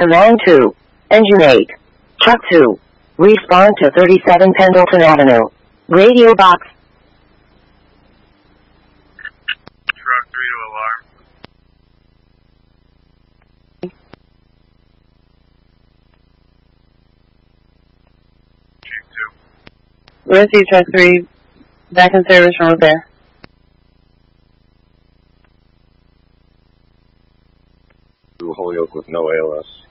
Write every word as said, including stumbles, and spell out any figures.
Command two. Engine eight. Truck two. Respond to thirty-seven Pendleton Avenue. Radio box. Truck three to alarm. Chief two. Receive Truck three. Back in service from repair. To Holyoke with no A L S.